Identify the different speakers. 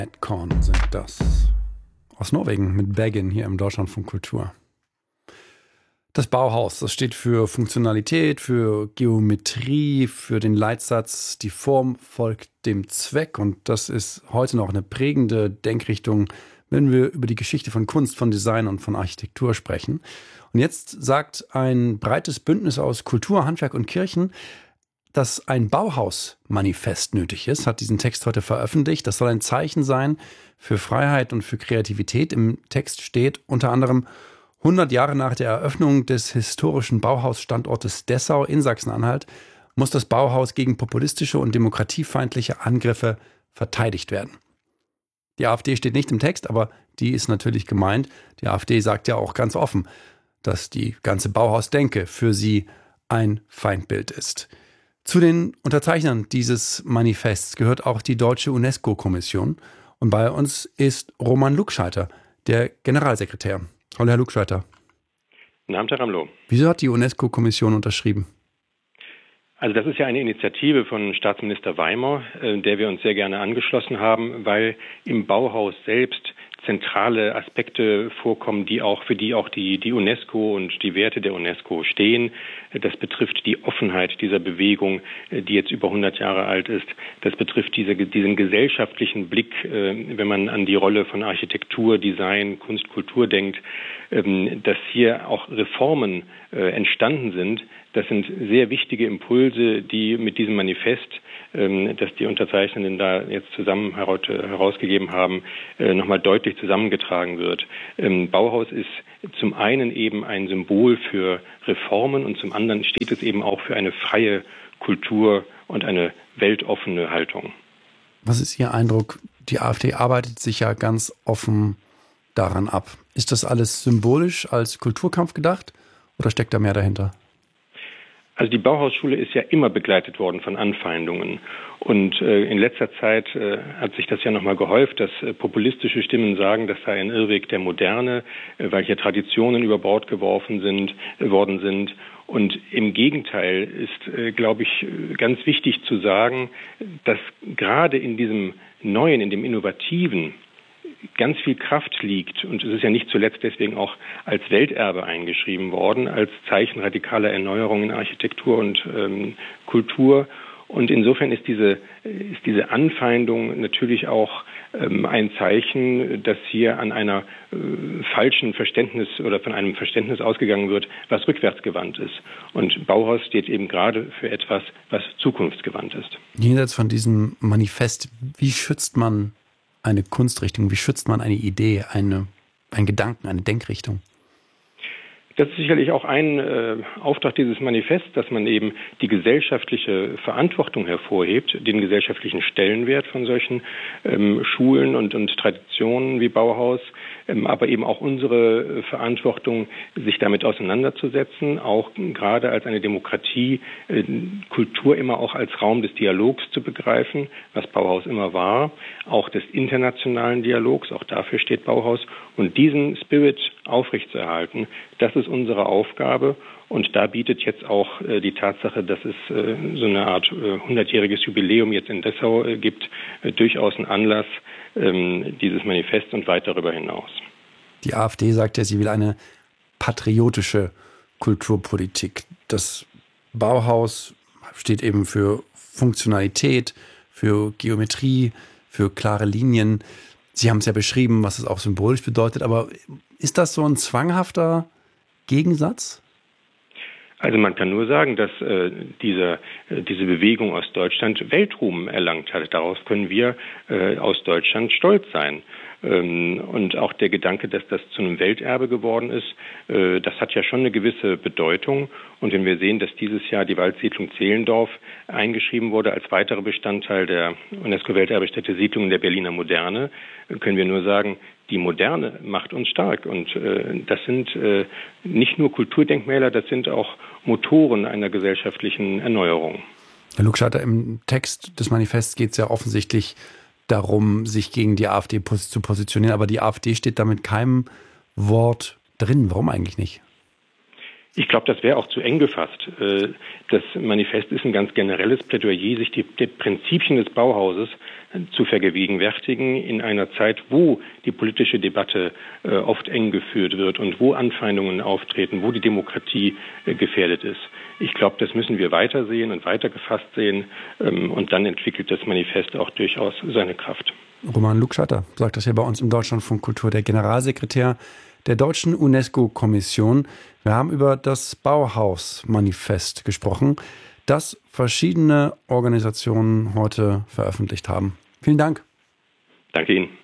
Speaker 1: Korn sind das. Aus Norwegen mit Bergen hier im Deutschlandfunk Kultur. Das Bauhaus, das steht für Funktionalität, für Geometrie, für den Leitsatz, die Form folgt dem Zweck. Und das ist heute noch eine prägende Denkrichtung, wenn wir über die Geschichte von Kunst, von Design und von Architektur sprechen. Und jetzt sagt ein breites Bündnis aus Kultur, Handwerk und Kirchen, dass ein Bauhaus-Manifest nötig ist, hat diesen Text heute veröffentlicht. Das soll ein Zeichen sein für Freiheit und für Kreativität. Im Text steht unter anderem: 100 Jahre nach der Eröffnung des historischen Bauhausstandortes Dessau in Sachsen-Anhalt muss das Bauhaus gegen populistische und demokratiefeindliche Angriffe verteidigt werden. Die AfD steht nicht im Text, aber die ist natürlich gemeint. Die AfD sagt ja auch ganz offen, dass die ganze Bauhaus-Denke für sie ein Feindbild ist. Zu den Unterzeichnern dieses Manifests gehört auch die Deutsche UNESCO-Kommission. Und bei uns ist Roman Lugscheiter, der Generalsekretär. Hallo, Herr Lugscheiter.
Speaker 2: Guten Abend, Herr Ramlow.
Speaker 1: Wieso hat die UNESCO-Kommission unterschrieben?
Speaker 2: Also das ist ja eine Initiative von Staatsminister Weimer, der wir uns sehr gerne angeschlossen haben, weil im Bauhaus selbst zentrale Aspekte vorkommen, für die auch die UNESCO und die Werte der UNESCO stehen. Das betrifft die Offenheit dieser Bewegung, die jetzt über 100 Jahre alt ist. Das betrifft diesen gesellschaftlichen Blick, wenn man an die Rolle von Architektur, Design, Kunst, Kultur denkt, dass hier auch Reformen entstanden sind. Das sind sehr wichtige Impulse, die mit diesem Manifest, das die Unterzeichnenden da jetzt zusammen herausgegeben haben, nochmal deutlich zusammengetragen wird. Bauhaus ist zum einen eben ein Symbol für Reformen und zum anderen steht es eben auch für eine freie Kultur und eine weltoffene Haltung.
Speaker 1: Was ist Ihr Eindruck? Die AfD arbeitet sich ja ganz offen daran ab. Ist das alles symbolisch als Kulturkampf gedacht oder steckt da mehr dahinter?
Speaker 2: Also die Bauhausschule ist ja immer begleitet worden von Anfeindungen. Und in letzter Zeit hat sich das ja nochmal gehäuft, dass populistische Stimmen sagen, das sei ein Irrweg der Moderne, weil hier Traditionen über Bord geworfen worden sind. Und im Gegenteil ist, glaube ich, ganz wichtig zu sagen, dass gerade in diesem Neuen, in dem Innovativen, ganz viel Kraft liegt, und es ist ja nicht zuletzt deswegen auch als Welterbe eingeschrieben worden, als Zeichen radikaler Erneuerung in Architektur und Kultur. Und insofern ist diese Anfeindung natürlich auch ein Zeichen, dass hier an einer falschen Verständnis oder von einem Verständnis ausgegangen wird, was rückwärtsgewandt ist. Und Bauhaus steht eben gerade für etwas, was zukunftsgewandt ist.
Speaker 1: Jenseits von diesem Manifest, wie schützt man eine Kunstrichtung? Wie schützt man eine Idee, einen Gedanken, eine Denkrichtung?
Speaker 2: Das ist sicherlich auch ein Auftrag dieses Manifests, dass man eben die gesellschaftliche Verantwortung hervorhebt, den gesellschaftlichen Stellenwert von solchen Schulen und Traditionen wie Bauhaus, aber eben auch unsere Verantwortung, sich damit auseinanderzusetzen, auch gerade als eine Demokratie, Kultur immer auch als Raum des Dialogs zu begreifen, was Bauhaus immer war, auch des internationalen Dialogs, auch dafür steht Bauhaus, und diesen Spirit aufrechtzuerhalten, das ist unsere Aufgabe. Und da bietet jetzt auch die Tatsache, dass es so eine Art 100-jähriges Jubiläum jetzt in Dessau gibt, durchaus einen Anlass, dieses Manifest und weit darüber hinaus.
Speaker 1: Die AfD sagt ja, sie will eine patriotische Kulturpolitik. Das Bauhaus steht eben für Funktionalität, für Geometrie, für klare Linien. Sie haben es ja beschrieben, was es auch symbolisch bedeutet, aber ist das so ein zwanghafter Gegensatz?
Speaker 2: Also man kann nur sagen, dass diese Bewegung aus Deutschland Weltruhm erlangt hat. Darauf können wir aus Deutschland stolz sein. Und auch der Gedanke, dass das zu einem Welterbe geworden ist, das hat ja schon eine gewisse Bedeutung. Und wenn wir sehen, dass dieses Jahr die Waldsiedlung Zehlendorf eingeschrieben wurde als weiterer Bestandteil der UNESCO-Welterbestätte Siedlungen der Berliner Moderne, können wir nur sagen, die Moderne macht uns stark. Und das sind nicht nur Kulturdenkmäler, das sind auch Motoren einer gesellschaftlichen Erneuerung.
Speaker 1: Herr Lugscheiter, im Text des Manifests geht es ja offensichtlich darum, sich gegen die AfD zu positionieren. Aber die AfD steht da mit keinem Wort drin. Warum eigentlich nicht?
Speaker 2: Ich glaube, das wäre auch zu eng gefasst. Das Manifest ist ein ganz generelles Plädoyer, sich die Prinzipien des Bauhauses zu vergegenwärtigen in einer Zeit, wo die politische Debatte oft eng geführt wird und wo Anfeindungen auftreten, wo die Demokratie gefährdet ist. Ich glaube, das müssen wir weitersehen und weiter gefasst sehen, und dann entwickelt das Manifest auch durchaus seine Kraft.
Speaker 1: Roman Lugschatter sagt das hier bei uns im Deutschlandfunk Kultur, der Generalsekretär der Deutschen UNESCO-Kommission. Wir haben über das Bauhaus-Manifest gesprochen, das verschiedene Organisationen heute veröffentlicht haben. Vielen Dank.
Speaker 2: Danke Ihnen.